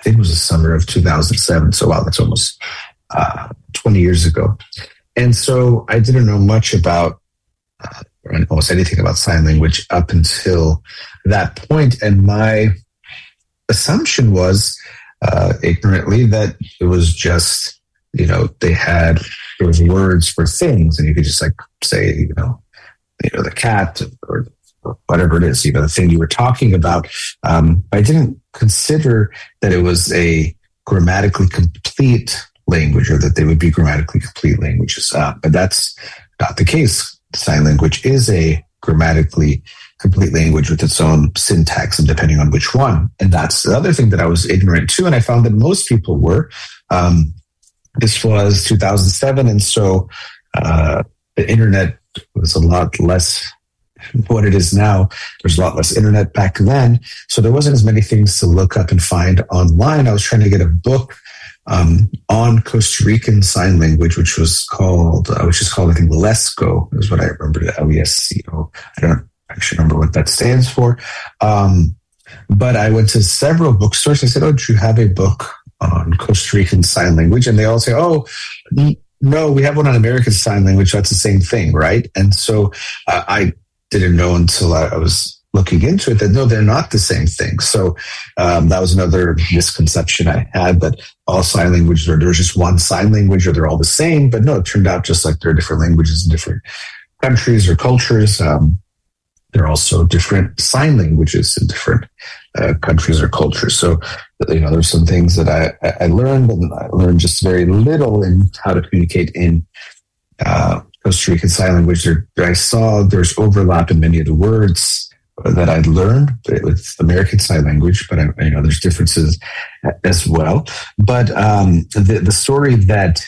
think it was the summer of 2007. So wow, that's almost 20 years ago. And so I didn't know much about almost anything about sign language up until that point. And my assumption was ignorantly that it was just, there was words for things, and you could just like say, the cat or whatever it is, the thing you were talking about. I didn't consider that it was a grammatically complete language, or that they would be grammatically complete languages. But that's not the case. Sign language is a grammatically complete language with its own syntax, and depending on which one. And that's the other thing that I was ignorant to, and I found that most people were. This was 2007, and so the internet was a lot less what it is now. There's a lot less internet back then, so there wasn't as many things to look up and find online. I was trying to get a book on Costa Rican Sign Language, which is called, I think, LESCO, is what I remember, LESCO. I don't actually remember what that stands for. But I went to several bookstores. I said, "Oh, do you have a book on Costa Rican Sign Language?" And they all say, "Oh, no, we have one on American Sign Language. That's the same thing, right?" And so I didn't know until I was looking into it that no, they're not the same thing. So that was another misconception I had, that all sign languages, or there's just one sign language, or they're all the same. But no, it turned out just like there are different languages in different countries or cultures. There are also different sign languages in different countries or cultures. So, there's some things that I learned, and I learned just very little in how to communicate in Costa Rican Sign Language. I saw there's overlap in many of the words that I'd learned with American Sign Language, but there's differences as well. But the story that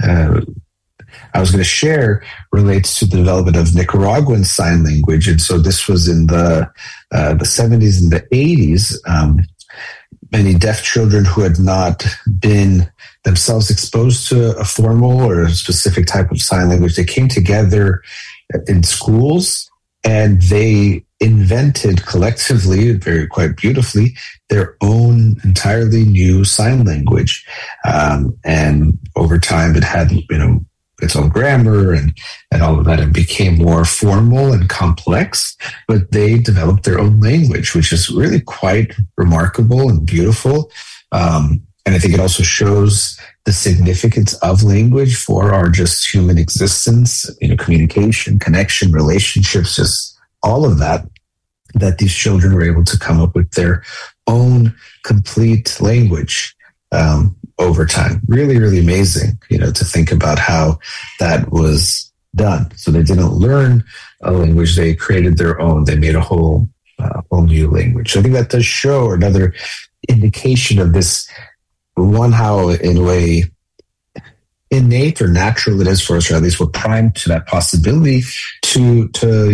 I was going to share relates to the development of Nicaraguan Sign Language. And so this was in the 70s and the 80s. Many deaf children who had not been themselves exposed to a formal or a specific type of sign language, they came together in schools, and they invented collectively, quite beautifully, their own entirely new sign language. And over time, it had, its own grammar and all of that, and became more formal and complex. But they developed their own language, which is really quite remarkable and beautiful. And I think it also shows the significance of language for our just human existence, communication, connection, relationships, just all of that these children were able to come up with their own complete language over time. Really, really amazing, to think about how that was done. So they didn't learn a language, they created their own. They made a whole new language. So I think that does show another indication of this, one, how in a way innate or natural it is for us, or at least we're primed to that possibility to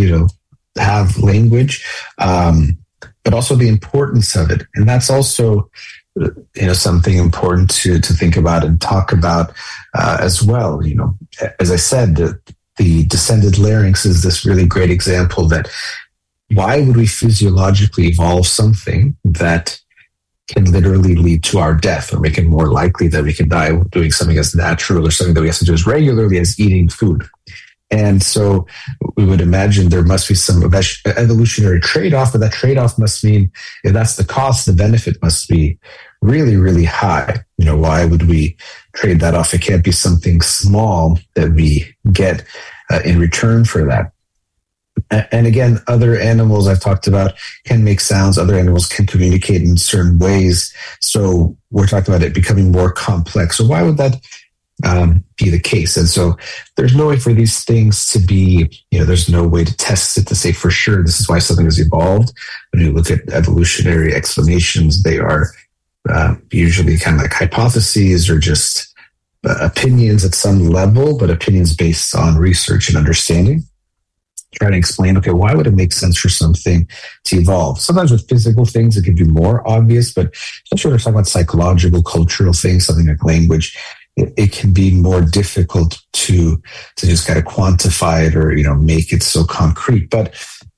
have language, but also the importance of it. And that's also something important to think about and talk about as well. As I said, the descended larynx is this really great example that why would we physiologically evolve something that can literally lead to our death, or make it more likely that we can die doing something as natural, or something that we have to do as regularly as eating food? And so we would imagine there must be some evolutionary trade-off, but that trade-off must mean, if that's the cost, the benefit must be really, really high. Why would we trade that off? It can't be something small that we get in return for that. And again, other animals I've talked about can make sounds. Other animals can communicate in certain ways. So we're talking about it becoming more complex. So why would that be the case? And so there's no way for these things to be, there's no way to test it to say for sure this is why something has evolved. When you look at evolutionary explanations, they are usually kind of like hypotheses or just opinions at some level, but opinions based on research and understanding. Trying to explain, okay, why would it make sense for something to evolve? Sometimes with physical things, it can be more obvious, but especially when we're talking about psychological, cultural things, something like language, it can be more difficult to just kind of quantify it or, make it so concrete. But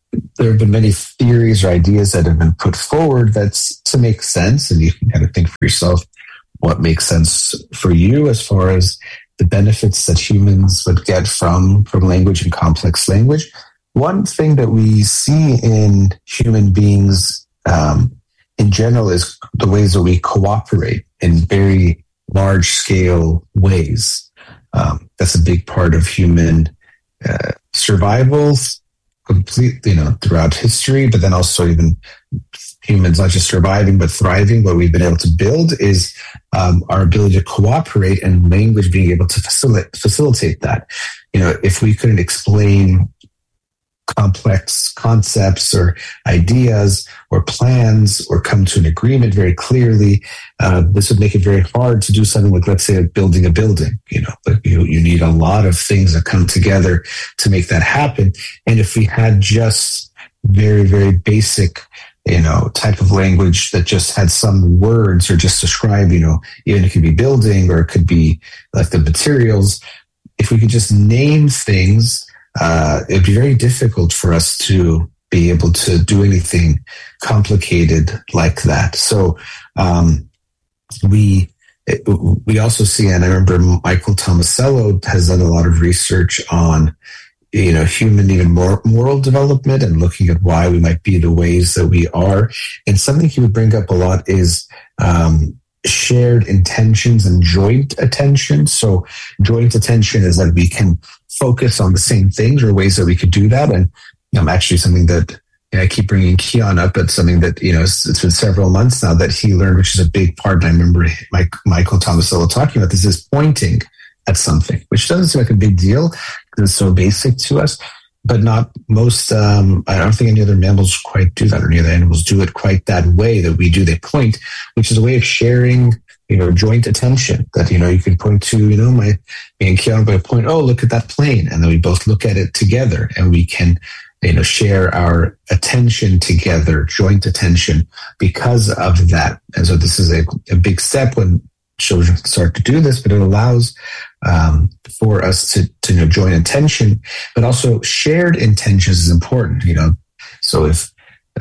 there have been many theories or ideas that have been put forward that's to make sense, and you can kind of think for yourself what makes sense for you as far as the benefits that humans would get from language and complex language. One thing that we see in human beings in general is the ways that we cooperate in very large scale ways. That's a big part of human survival, completely, throughout history, but then also even humans not just surviving but thriving. What we've been able to build is our ability to cooperate, and language being able to facilitate that. If we couldn't explain complex concepts or ideas or plans or come to an agreement very clearly, this would make it very hard to do something like, let's say, building a building. But you need a lot of things that come together to make that happen. And if we had just very, very basic type of language that just had some words or just describe, even it could be building or it could be like the materials. If we could just name things, it'd be very difficult for us to be able to do anything complicated like that. So we also see, and I remember Michael Tomasello has done a lot of research on human even more moral development and looking at why we might be the ways that we are. And something he would bring up a lot is shared intentions and joint attention. So joint attention is that we can focus on the same things or ways that we could do that. And actually something that I keep bringing Keon up, but something that, it's been several months now that he learned, which is a big part. And I remember Michael Tomasello talking about this, is pointing at something, which doesn't seem like a big deal because it's so basic to us, but not most, I don't think any other mammals quite do that, or any other animals do it quite that way that we do. They point, which is a way of sharing, joint attention that, you can point to, me and Keon by point, oh, look at that plane. And then we both look at it together and we can, share our attention together, joint attention because of that. And so this is a big step when children start to do this, but it allows for us to join attention, but also shared intentions is important. So if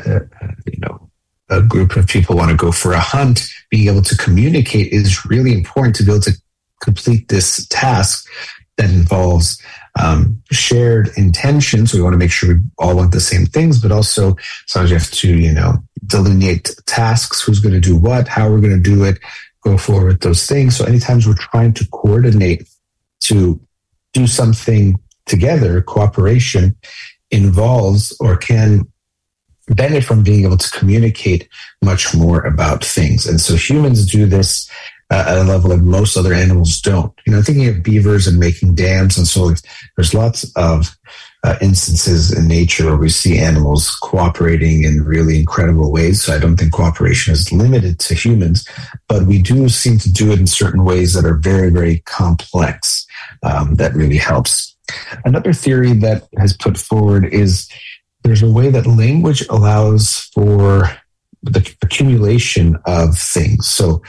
a group of people want to go for a hunt, being able to communicate is really important to be able to complete this task that involves shared intentions. We want to make sure we all want the same things, but also sometimes you have to, delineate tasks, who's going to do what, how we're going to do it, go forward with those things. So anytime we're trying to coordinate to do something together, cooperation involves or can benefit from being able to communicate much more about things. And so humans do this at a level that most other animals don't. Thinking of beavers and making dams, and so there's lots of instances in nature where we see animals cooperating in really incredible ways. So I don't think cooperation is limited to humans, but we do seem to do it in certain ways that are very, very complex. That really helps. Another theory that has put forward is there's a way that language allows for the accumulation of things. So,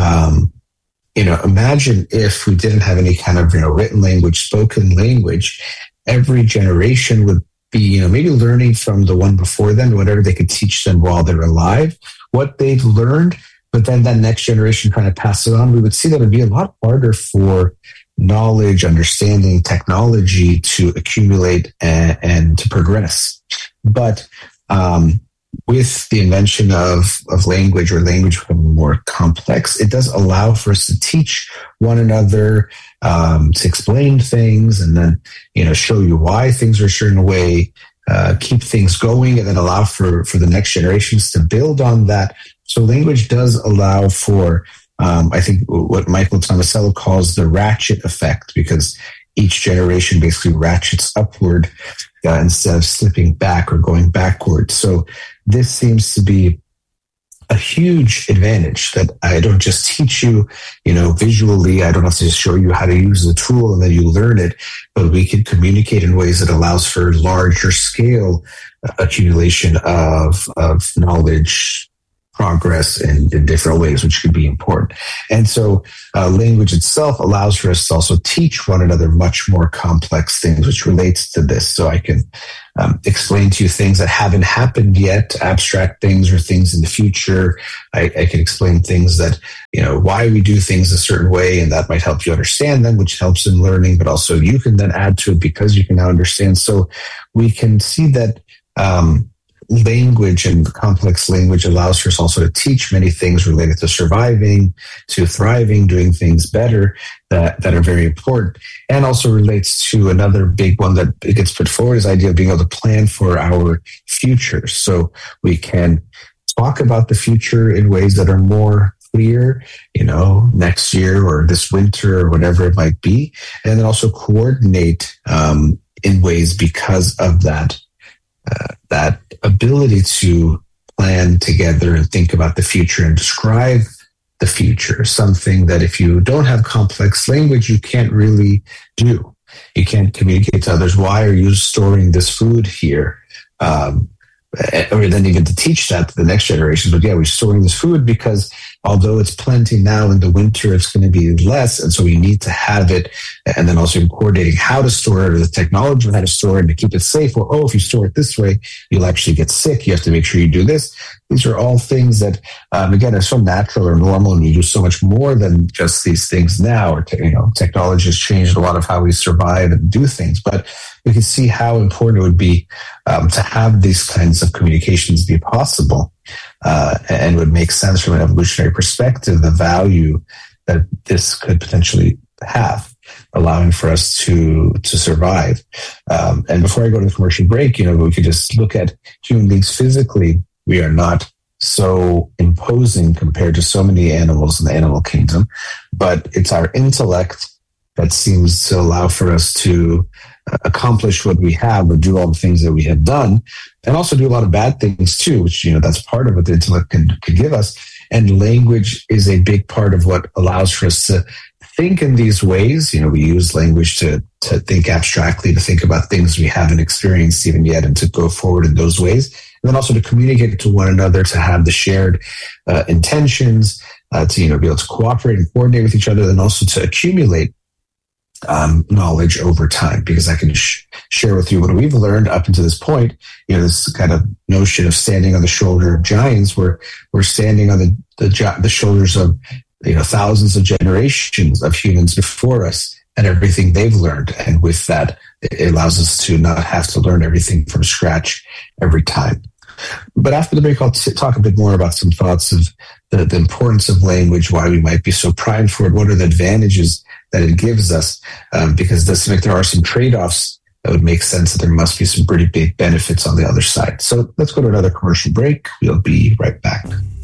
imagine if we didn't have any kind of, written language, spoken language, every generation would be, maybe learning from the one before them, whatever they could teach them while they're alive, what they've learned, but then that next generation trying to pass it on. We would see that it would be a lot harder for knowledge, understanding, technology to accumulate and to progress. But with the invention of language, or language becoming more complex, it does allow for us to teach one another, to explain things, and then show you why things are a certain way, keep things going, and then allow for the next generations to build on that. So language does allow for, I think, what Michael Tomasello calls the ratchet effect, because each generation basically ratchets upward instead of slipping back or going backward. So this seems to be a huge advantage, that I don't just teach you, visually. I don't have to just show you how to use the tool and then you learn it, but we can communicate in ways that allows for larger scale accumulation of knowledge progress in different ways, which could be important. And so language itself allows for us to also teach one another much more complex things, which relates to this. So I can explain to you things that haven't happened yet, abstract things or things in the future. I can explain things that, why we do things a certain way, and that might help you understand them, which helps in learning, but also you can then add to it because you can now understand. So we can see that language and complex language allows for us also to teach many things related to surviving, to thriving, doing things better that are very important, and also relates to another big one that gets put forward is the idea of being able to plan for our future. So we can talk about the future in ways that are more clear, next year or this winter or whatever it might be, and then also coordinate in ways because of that ability to plan together and think about the future and describe the future, something that if you don't have complex language, you can't really do. You can't communicate to others, why are you storing this food here? Or then even to teach that to the next generation. But yeah, we're storing this food because although it's plenty now in the winter, it's going to be less. And so we need to have it. And then also coordinating how to store it or the technology of how to store it and to keep it safe. Or, if you store it this way, you'll actually get sick. You have to make sure you do this. These are all things that, again, are so natural or normal, and you do so much more than just these things now. Or technology has changed a lot of how we survive and do things. But we can see how important it would be to have these kinds of communications be possible, and would make sense from an evolutionary perspective, the value that this could potentially have, allowing for us to survive. And before I go to the commercial break, we could just look at human beings physically. We are not so imposing compared to so many animals in the animal kingdom, but it's our intellect that seems to allow for us to accomplish what we have or do all the things that we have done, and also do a lot of bad things too, which, that's part of what the intellect can give us. And language is a big part of what allows for us to think in these ways. We use language to think abstractly, to think about things we haven't experienced even yet, and to go forward in those ways. And then also to communicate to one another, to have the shared intentions, to be able to cooperate and coordinate with each other, and also to accumulate knowledge over time, because I can share with you what we've learned up until this point. This kind of notion of standing on the shoulder of giants, where we're standing on the shoulders of thousands of generations of humans before us and everything they've learned. And with that, it allows us to not have to learn everything from scratch every time. But after the break, I'll talk a bit more about some thoughts of the importance of language, why we might be so primed for it, what are the advantages that it gives us, because it does seem like there are some trade-offs that would make sense that there must be some pretty big benefits on the other side. So let's go to another commercial break. We'll be right back.